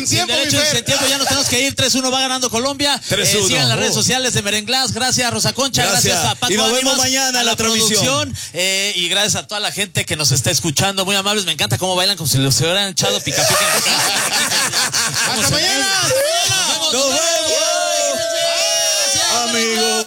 sin tiempo, sin tiempo, ya nos tenemos que ir. 3-1 va ganando Colombia. 3-1. Sigan las redes sociales de Merenglás. Gracias, Rosa Concha. Gracias a Paco Y nos vemos Ánimas, mañana en la transmisión. Y gracias a toda la gente que nos está escuchando. Muy amables. Me encanta cómo bailan como si los hubieran echado pica pica. ¡Hasta mañana! Nos vemos, amigo.